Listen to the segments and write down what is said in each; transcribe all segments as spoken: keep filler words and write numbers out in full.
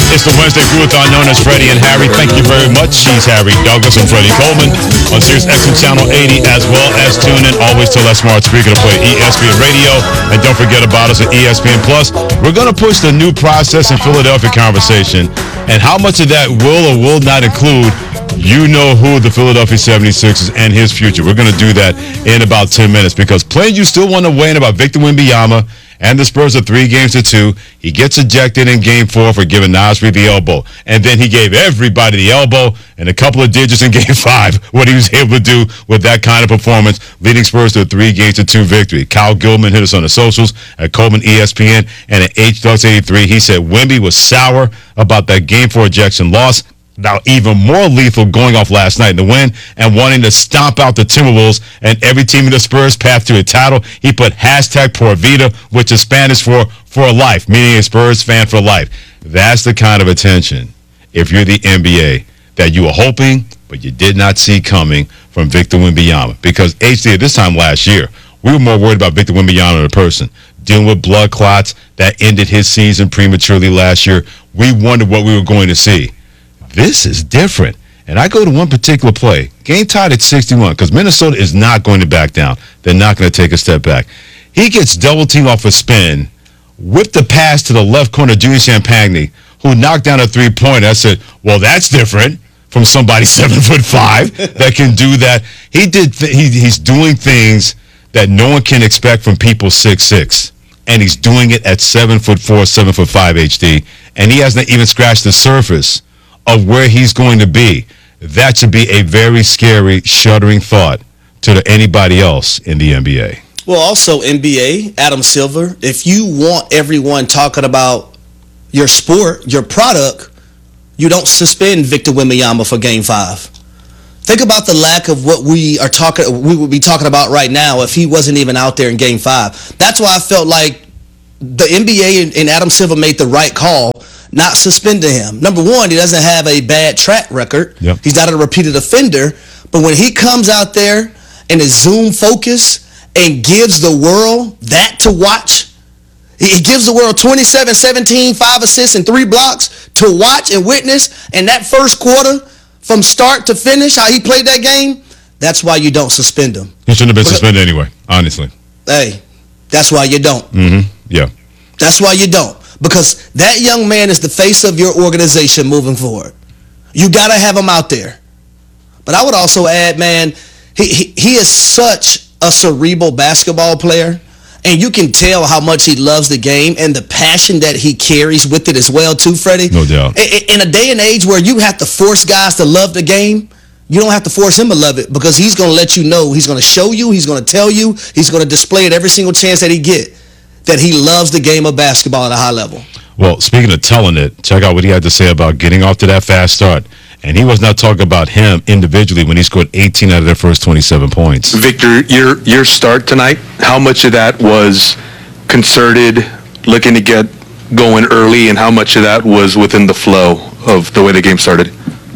It's the Wednesday Crew-a-thon known as Freddie and Harry. Thank you very much. He's Harry Douglas and Freddie Coleman on Sirius X M Channel eighty, as well as tune in always to Les Smart Speaker to play E S P N Radio. And don't forget about us at E S P N Plus. We're going to push the new process in Philadelphia conversation. And how much of that will or will not include you know who the Philadelphia seventy-sixers and his future. We're going to do that in about ten minutes because playing you still want to weigh in about Victor Wembanyama and the Spurs are three games to two. He gets ejected in game four for giving Naz Reid the elbow. And then he gave everybody the elbow and a couple of digits in game five, what he was able to do with that kind of performance, leading Spurs to a three games to two victory. Kyle Gilman hit us on the socials at Coleman E S P N and at H Ducks eighty-three. He said Wemby was sour about that game four ejection loss. Now, even more lethal going off last night in the win and wanting to stomp out the Timberwolves and every team in the Spurs' path to a title. He put hashtag Por Vida, which is Spanish for for life, meaning a Spurs fan for life. That's the kind of attention, if you're the N B A, that you were hoping but you did not see coming from Victor Wembanyama. Because H D, at this time last year, we were more worried about Victor Wembanyama the person, dealing with blood clots that ended his season prematurely last year. We wondered what we were going to see. This is different. And I go to one particular play, game tied at sixty-one, because Minnesota is not going to back down. They're not going to take a step back. He gets double teamed off a spin, whipped the pass to the left corner, Junior Champagny, who knocked down a three-pointer. I said, well, that's different from somebody seven foot five that can do that. He did. Th- he, he's doing things that no one can expect from people six six, and he's doing it at seven foot four, seven foot five H D, and he hasn't even scratched the surface of where he's going to be. That should be a very scary, shuddering thought to the, anybody else in the N B A. Well, also N B A, Adam Silver, if you want everyone talking about your sport, your product, you don't suspend Victor Wembanyama for game five. Think about the lack of what we are talking, we would be talking about right now if he wasn't even out there in game five. That's why I felt like the N B A and, and Adam Silver made the right call not suspending him. Number one, he doesn't have a bad track record. Yep. He's not a repeated offender. But when he comes out there and is zoom focused and gives the world that to watch, he gives the world twenty-seven, seventeen, five assists, and three blocks to watch and witness. And that first quarter, from start to finish, how he played that game, that's why you don't suspend him. He shouldn't have been Because, suspended anyway, honestly. Hey, that's why you don't. Mm-hmm. Yeah. That's why you don't. Because that young man is the face of your organization moving forward. You got to have him out there. But I would also add, man, he, he he is such a cerebral basketball player, and you can tell how much he loves the game and the passion that he carries with it as well, too, Freddie. No doubt. In a day and age where you have to force guys to love the game, you don't have to force him to love it because he's going to let you know, he's going to show you, he's going to tell you, he's going to display it every single chance that he get, that he loves the game of basketball at a high level. Well, speaking of telling it, check out what he had to say about getting off to that fast start. And he was not talking about him individually when he scored eighteen out of their first twenty-seven points. Victor, your your start tonight, how much of that was concerted, looking to get going early, and how much of that was within the flow of the way the game started?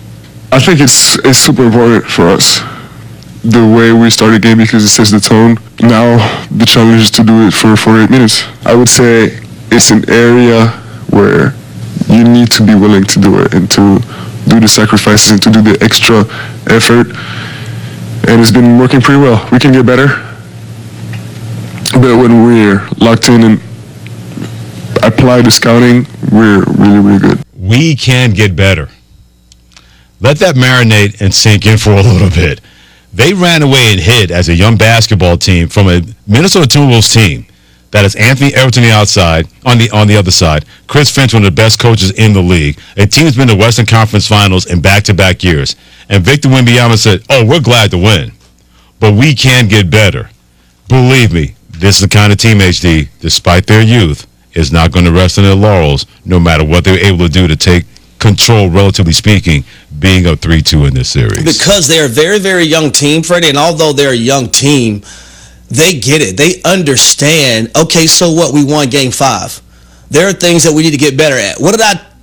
I think it's it's super important for us, the way we start a game, because it sets the tone. Now the challenge is to do it for forty-eight minutes. I would say it's an area where you need to be willing to do it and to do the sacrifices and to do the extra effort. And it's been working pretty well. We can get better, but when we're locked in and apply the scouting, we're really, really good. We can get better. Let that marinate and sink in for a little bit. They ran away and hid as a young basketball team from a Minnesota Timberwolves team that is Anthony Edwards on the outside, on the on the other side, Chris Finch, one of the best coaches in the league. A team that's been to Western Conference Finals in back-to-back years. And Victor Wembanyama said, oh, we're glad to win, but we can get better. Believe me, this is the kind of team, H D, despite their youth, is not going to rest on their laurels, no matter what they're able to do to take control, relatively speaking, being up three two in this series. Because they're a very, very young team, Freddie, and although they're a young team, they get it. They understand, okay, so what? We won game five. There are things that we need to get better at. What did I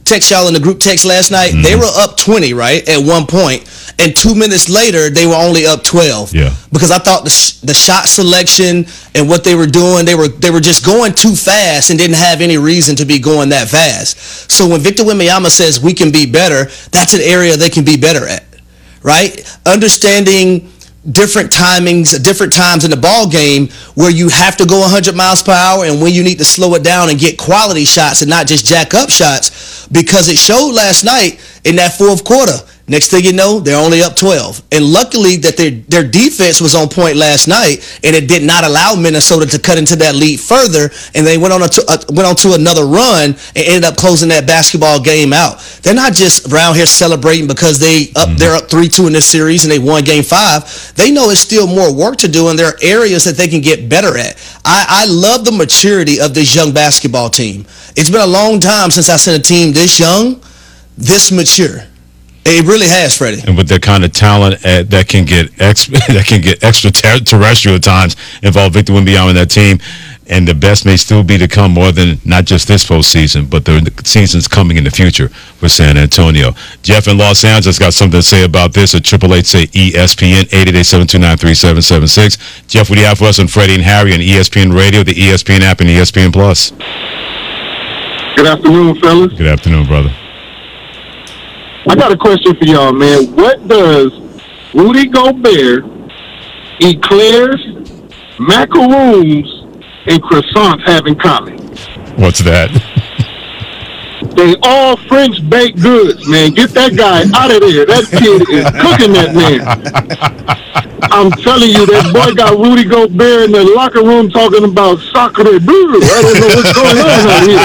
text y'all in the group text last night. Mm-hmm. They were up twenty, right, at one point, and two minutes later they were only up twelve. Yeah. Because I thought the sh- the shot selection and what they were doing, they were they were just going too fast and didn't have any reason to be going that fast. So when Victor Wembanyama says we can be better, that's an area they can be better at, right? Understanding different timings, different times in the ball game where you have to go one hundred miles per hour and when you need to slow it down and get quality shots and not just jack up shots, because it showed last night in that fourth quarter. Next thing you know, they're only up twelve. And luckily that their their defense was on point last night, and it did not allow Minnesota to cut into that lead further, and they went on a to, uh, went on to another run and ended up closing that basketball game out. They're not just around here celebrating because they up mm-hmm. they're up three two in this series and they won game five. They know it's still more work to do, and there are areas that they can get better at. I, I love the maturity of this young basketball team. It's been a long time since I've seen a team this young, this mature. It really has, Freddie. And with that kind of talent uh, that can get ex- that can get extraterrestrial at times, involve Victor Wembanyama in that team, and the best may still be to come more than not just this postseason, but the seasons coming in the future for San Antonio. Jeff in Los Angeles got something to say about this at triple eight say E S P N, eight eight eight, seven two nine, three seven seven six. Jeff, what do you have for us on Freddie and Harry on E S P N Radio, the E S P N app, and E S P N Plus? Good afternoon, fellas. Good afternoon, brother. I got a question for y'all, man. What does Rudy Gobert, eclairs, macaroons, and croissants have in common? What's that? They all French baked goods, man. Get that guy out of there. That kid is cooking that man. I'm telling you, that boy got Rudy Gobert in the locker room talking about soccer. I don't know what's going on out here.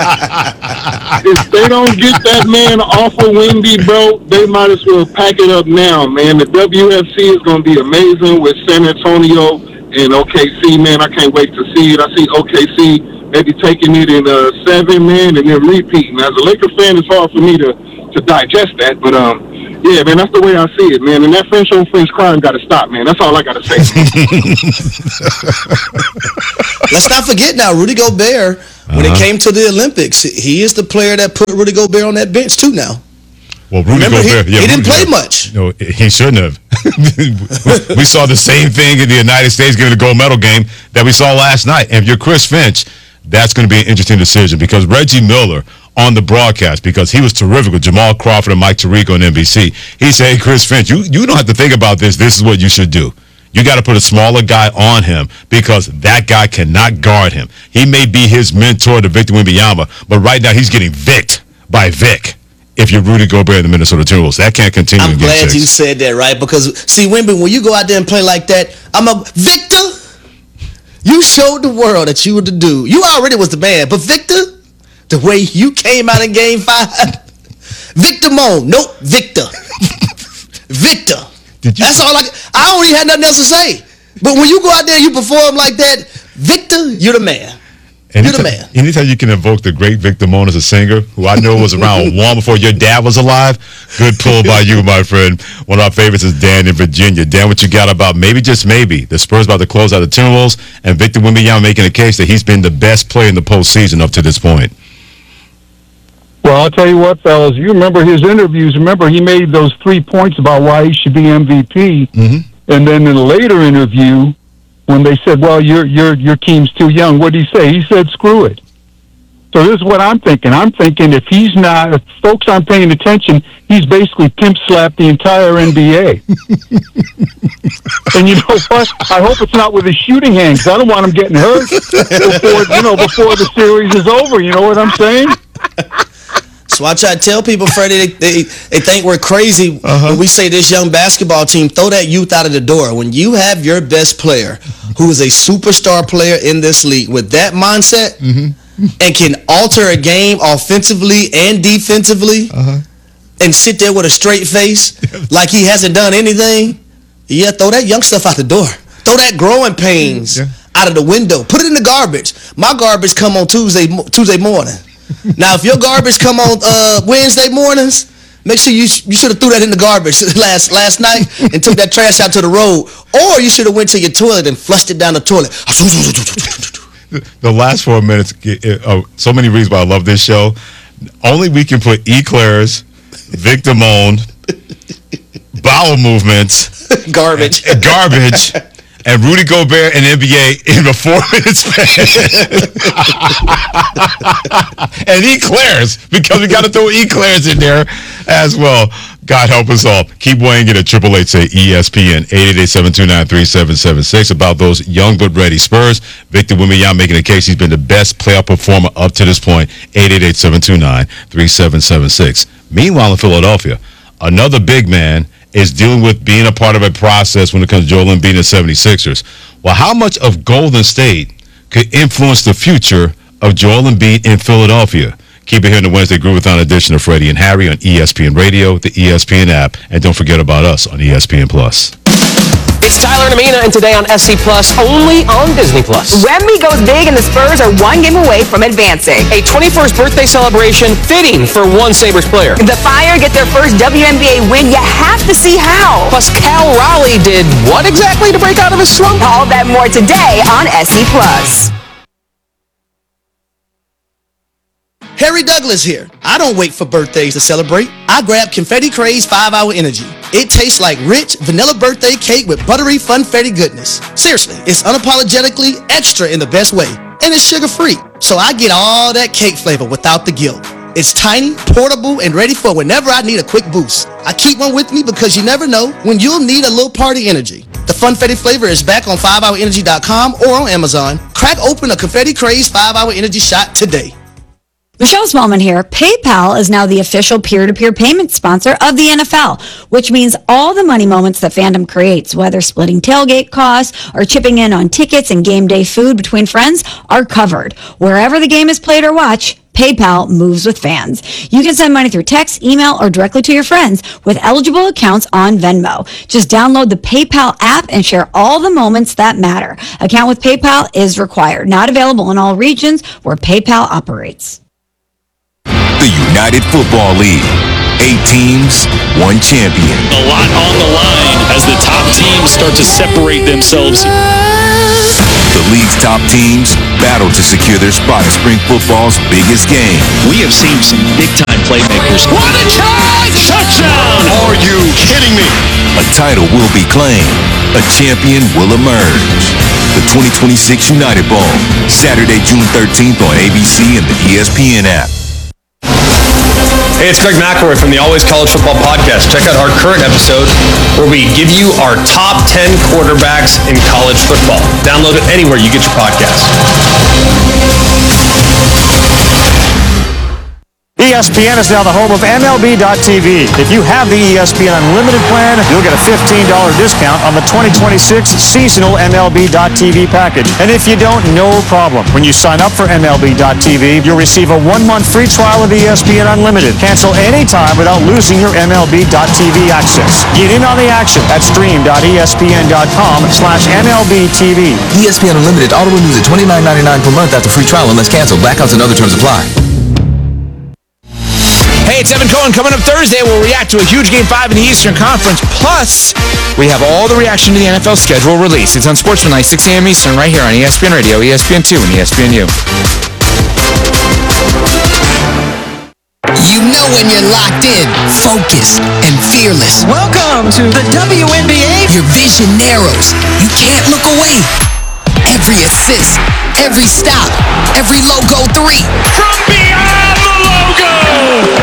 If they don't get that man off of Wendy, bro, they might as well pack it up now, man. The W F C is going to be amazing with San Antonio and O K C, man. I can't wait to see it. I see O K C maybe taking it in uh, seven, man, and then repeating. As a Laker fan, it's hard for me to, to digest that, but um, yeah, man, that's the way I see it, man. And that French on French crime got to stop, man. That's all I got to say. Let's not forget now, Rudy Gobert, when uh-huh. it came to the Olympics, he is the player that put Rudy Gobert on that bench too now. Well, Rudy Remember, Gobert, he, yeah, he didn't Rudy, play much. No, he shouldn't have. We saw the same thing in the United States giving the gold medal game that we saw last night. And if you're Chris Finch, that's going to be an interesting decision, because Reggie Miller on the broadcast, because he was terrific with Jamal Crawford and Mike Tirico on N B C, he said, hey, Chris Finch, you, you don't have to think about this. This is what you should do. You got to put a smaller guy on him, because that guy cannot guard him. He may be his mentor to Victor Wembanyama, but right now he's getting vic'd by Vic. If you're Rudy Gobert in the Minnesota Timberwolves, that can't continue. I'm in game glad six. you said that, right? Because, see, Wemby, when you go out there and play like that, I'm a Victor. You showed the world that you were the dude. You already was the man, but Victor, the way you came out in game five, Victor Moan, nope, Victor. Victor. Did you? That's all I, I don't even have nothing else to say. But when you go out there and you perform like that, Victor, you're the man. Anytime, you're the man. Anytime you can invoke the great Victor Moan as a singer, who I know was around long before your dad was alive, good pull by you, my friend. One of our favorites is Dan in Virginia. Dan, what you got about maybe, just maybe, the Spurs about to close out the Timberwolves, and Victor Wembanyama making a case that he's been the best player in the postseason up to this point? Well, I'll tell you what, fellas. You remember his interviews. Remember, he made those three points about why he should be M V P. Mm-hmm. And then in a later interview, when they said, well, your your your team's too young, what did he say? He said, screw it. So this is what I'm thinking. I'm thinking if he's not, if folks aren't paying attention, he's basically pimp slapped the entire N B A. And you know what? I hope it's not with his shooting hand, because I don't want him getting hurt before, you know, before the series is over. You know what I'm saying? So I try to tell people, Freddie, they, they, they think we're crazy uh-huh. when we say this young basketball team, throw that youth out of the door. When you have your best player, who is a superstar player in this league, with that mindset, mm-hmm. and can alter a game offensively and defensively, uh-huh. and sit there with a straight face like he hasn't done anything, yeah, throw that young stuff out the door. Throw that growing pains yeah. out of the window. Put it in the garbage. My garbage come on Tuesday Tuesday morning. Now, if your garbage come on uh, Wednesday mornings, make sure you you should have threw that in the garbage last last night and took that trash out to the road, or you should have went to your toilet and flushed it down the toilet. The last four minutes, uh, so many reasons why I love this show. Only we can put eclairs, Victimone, bowel movements, Garbage. garbage, and Rudy Gobert and N B A in a four-minute span. And eclairs, because we got to throw eclairs in there as well. God help us all. Keep weighing in at triple eight say E S P N, eight eight eight, seven two nine, three seven seven six about those young but ready Spurs. Victor Wembanyama making a case he's been the best playoff performer up to this point, eight eight eight, seven two nine, three seven seven six. Meanwhile, in Philadelphia, another big man is dealing with being a part of a process when it comes to Joel Embiid and the seventy-sixers. Well, how much of Golden State could influence the future of Joel Embiid in Philadelphia? Keep it here in the Wednesday Groovathon edition of Freddie and Harry on E S P N Radio, the E S P N app, and don't forget about us on E S P N Plus. It's Tyler and Amina, and today on S C Plus, only on Disney Plus. Wemby goes big, and the Spurs are one game away from advancing. A twenty-first birthday celebration fitting for one Sabres player. The Fire get their first W N B A win. You have to see how. Plus, Cal Raleigh did what exactly to break out of his slump? All that more today on S C Plus. Harry Douglas here. I don't wait for birthdays to celebrate. I grab Confetti Craze five hour Energy. It tastes like rich vanilla birthday cake with buttery funfetti goodness. Seriously, it's unapologetically extra in the best way. And it's sugar-free. So I get all that cake flavor without the guilt. It's tiny, portable, and ready for whenever I need a quick boost. I keep one with me because you never know when you'll need a little party energy. The Funfetti flavor is back on five hour energy dot com or on Amazon. Crack open a Confetti Craze five hour Energy shot today. Michelle Smallman here. PayPal is now the official peer-to-peer payment sponsor of the N F L, which means all the money moments that fandom creates, whether splitting tailgate costs or chipping in on tickets and game day food between friends, are covered. Wherever the game is played or watched, PayPal moves with fans. You can send money through text, email, or directly to your friends with eligible accounts on Venmo. Just download the PayPal app and share all the moments that matter. Account with PayPal is required. Not available in all regions where PayPal operates. The United Football League. Eight teams, one champion. A lot on the line as the top teams start to separate themselves. The league's top teams battle to secure their spot in spring football's biggest game. We have seen some big-time playmakers. What a charge! Touchdown! Are you kidding me? A title will be claimed. A champion will emerge. The twenty twenty-six United Bowl, Saturday, June thirteenth on A B C and the E S P N app. Hey, it's Greg McElroy from the Always College Football Podcast. Check out our current episode where we give you our top ten quarterbacks in college football. Download it anywhere you get your podcasts. E S P N is now the home of M L B dot T V. If you have the E S P N Unlimited plan, you'll get a fifteen dollars discount on the twenty twenty-six seasonal M L B dot T V package. And if you don't, no problem. When you sign up for M L B dot T V, you'll receive a one-month free trial of E S P N Unlimited. Cancel anytime without losing your M L B dot T V access. Get in on the action at stream dot E S P N dot com slash M L B T V. E S P N Unlimited auto renews at twenty-nine ninety-nine per month after free trial unless canceled. Blackouts and other terms apply. Hey, it's Evan Cohen. Coming up Thursday, we'll react to a huge Game five in the Eastern Conference. Plus, we have all the reaction to the N F L schedule release. It's on Sportsmanlike, six a.m. Eastern, right here on E S P N Radio, E S P N two, and E S P N U. You know when you're locked in, focused, and fearless. Welcome to the W N B A. Your vision narrows. You can't look away. Every assist, every stop, every logo three. From beyond the logo!